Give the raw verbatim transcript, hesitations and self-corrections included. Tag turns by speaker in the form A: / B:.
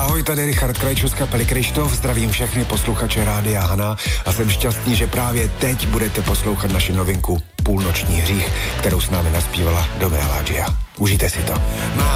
A: Ahoj, tady Richard Krajčů z kapely Krištof, zdravím všechny posluchače Rádia Hana a jsem šťastný, že právě teď budete poslouchat naši novinku Půlnoční hřích, kterou s námi naspívala Domela Gia. Užijte si to.